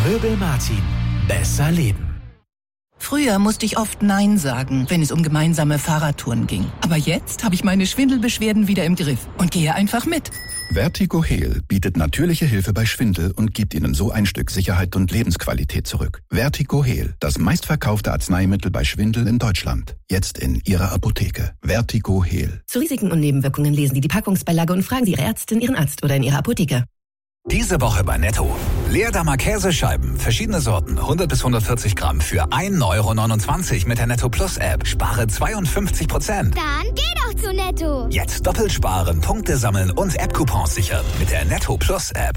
Möbel Martin. Besser leben. Früher musste ich oft Nein sagen, wenn es um gemeinsame Fahrradtouren ging. Aber jetzt habe ich meine Schwindelbeschwerden wieder im Griff und gehe einfach mit. Vertigo Heal bietet natürliche Hilfe bei Schwindel und gibt Ihnen so ein Stück Sicherheit und Lebensqualität zurück. Vertigo Heal, das meistverkaufte Arzneimittel bei Schwindel in Deutschland. Jetzt in Ihrer Apotheke. Vertigo Heal. Zu Risiken und Nebenwirkungen lesen Sie die Packungsbeilage und fragen Sie Ihre Ärztin, Ihren Arzt oder in Ihrer Apotheke. Diese Woche bei Netto. Leerdammer Käsescheiben, verschiedene Sorten, 100 bis 140 Gramm für 1,29 € mit der Netto Plus App. Spare 52%. Dann geh doch zu Netto. Jetzt doppelt sparen, Punkte sammeln und App-Coupons sichern mit der Netto Plus App.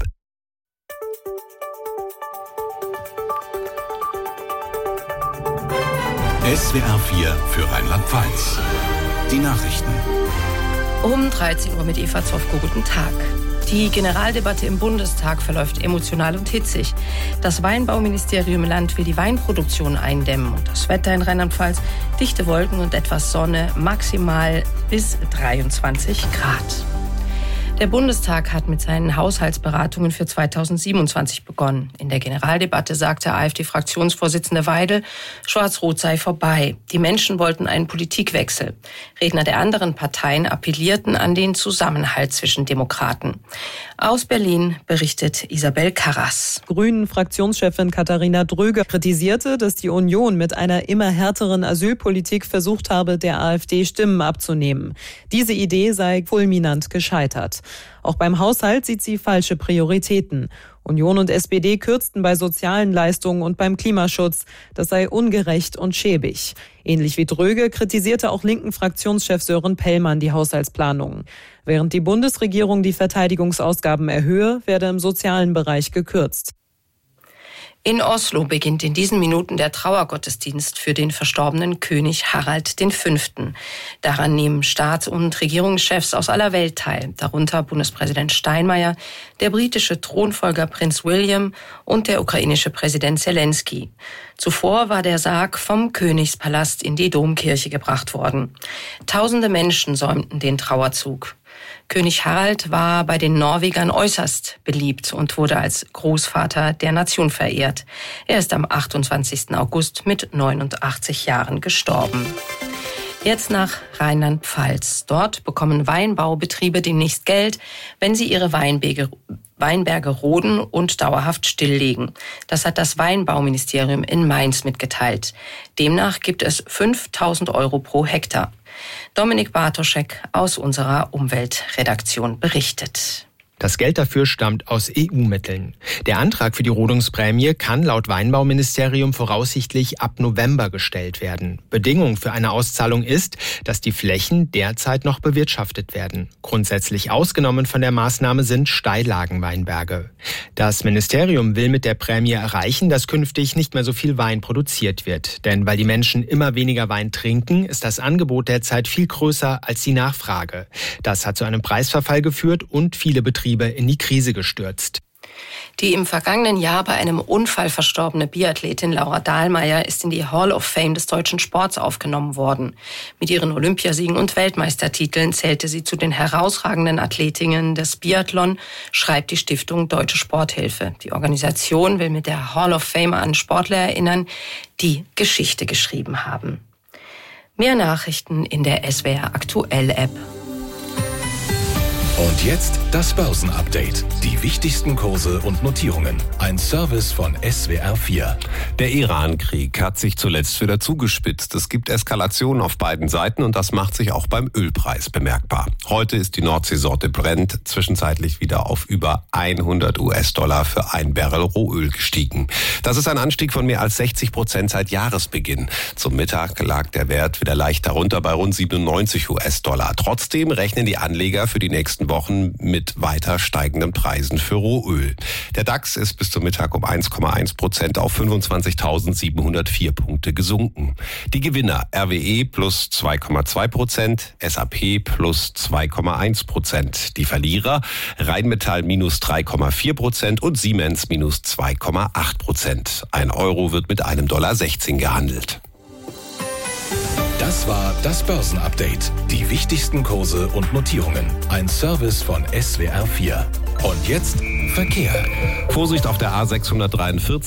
SWR 4 für Rheinland-Pfalz. Die Nachrichten. Um 13 Uhr mit Eva Zofko. Guten Tag. Die Generaldebatte im Bundestag verläuft emotional und hitzig. Das Weinbauministerium im Land will die Weinproduktion eindämmen. Und das Wetter in Rheinland-Pfalz, dichte Wolken und etwas Sonne, maximal bis 23 Grad. Der Bundestag hat mit seinen Haushaltsberatungen für 2027 begonnen. In der Generaldebatte sagte AfD-Fraktionsvorsitzende Weidel, Schwarz-Rot sei vorbei. Die Menschen wollten einen Politikwechsel. Redner der anderen Parteien appellierten an den Zusammenhalt zwischen Demokraten. Aus Berlin berichtet Isabel Karras. Grünen-Fraktionschefin Katharina Dröger kritisierte, dass die Union mit einer immer härteren Asylpolitik versucht habe, der AfD Stimmen abzunehmen. Diese Idee sei fulminant gescheitert. Auch beim Haushalt sieht sie falsche Prioritäten. Union und SPD kürzten bei sozialen Leistungen und beim Klimaschutz. Das sei ungerecht und schäbig. Ähnlich wie Dröge kritisierte auch linken Fraktionschef Sören Pellmann die Haushaltsplanungen. Während die Bundesregierung die Verteidigungsausgaben erhöhe, werde im sozialen Bereich gekürzt. In Oslo beginnt in diesen Minuten der Trauergottesdienst für den verstorbenen König Harald V. Daran nehmen Staats- und Regierungschefs aus aller Welt teil, darunter Bundespräsident Steinmeier, der britische Thronfolger Prinz William und der ukrainische Präsident Zelensky. Zuvor war der Sarg vom Königspalast in die Domkirche gebracht worden. Tausende Menschen säumten den Trauerzug. König Harald war bei den Norwegern äußerst beliebt und wurde als Großvater der Nation verehrt. Er ist am 28. August mit 89 Jahren gestorben. Jetzt nach Rheinland-Pfalz. Dort bekommen Weinbaubetriebe demnächst Geld, wenn sie ihre Weinberge roden und dauerhaft stilllegen. Das hat das Weinbauministerium in Mainz mitgeteilt. Demnach gibt es 5.000 € pro Hektar. Dominik Bartoschek aus unserer Umweltredaktion berichtet. Das Geld dafür stammt aus EU-Mitteln. Der Antrag für die Rodungsprämie kann laut Weinbauministerium voraussichtlich ab November gestellt werden. Bedingung für eine Auszahlung ist, dass die Flächen derzeit noch bewirtschaftet werden. Grundsätzlich ausgenommen von der Maßnahme sind Steillagenweinberge. Das Ministerium will mit der Prämie erreichen, dass künftig nicht mehr so viel Wein produziert wird. Denn weil die Menschen immer weniger Wein trinken, ist das Angebot derzeit viel größer als die Nachfrage. Das hat zu einem Preisverfall geführt und viele Betriebe in die Krise gestürzt. Die im vergangenen Jahr bei einem Unfall verstorbene Biathletin Laura Dahlmeier ist in die Hall of Fame des deutschen Sports aufgenommen worden. Mit ihren Olympiasiegen und Weltmeistertiteln zählte sie zu den herausragenden Athletinnen des Biathlon, schreibt die Stiftung Deutsche Sporthilfe. Die Organisation will mit der Hall of Fame an Sportler erinnern, die Geschichte geschrieben haben. Mehr Nachrichten in der SWR Aktuell App. Und jetzt das Börsenupdate. Die wichtigsten Kurse und Notierungen. Ein Service von SWR 4. Der Iran-Krieg hat sich zuletzt wieder zugespitzt. Es gibt Eskalationen auf beiden Seiten und das macht sich auch beim Ölpreis bemerkbar. Heute ist die Nordseesorte Brent zwischenzeitlich wieder auf über 100 US-Dollar für ein Barrel Rohöl gestiegen. Das ist ein Anstieg von mehr als 60% seit Jahresbeginn. Zum Mittag lag der Wert wieder leicht darunter bei rund 97 US-Dollar. Trotzdem rechnen die Anleger für die nächsten Wochen mit weiter steigenden Preisen für Rohöl. Der DAX ist bis zum Mittag um 1,1% auf 25.704 Punkte gesunken. Die Gewinner RWE plus 2,2%, SAP plus 2,1%. Die Verlierer Rheinmetall minus 3,4% und Siemens minus 2,8%. Ein Euro wird mit $1,16 gehandelt. Das war das Börsenupdate. Die wichtigsten Kurse und Notierungen. Ein Service von SWR 4. Und jetzt Verkehr. Vorsicht auf der A643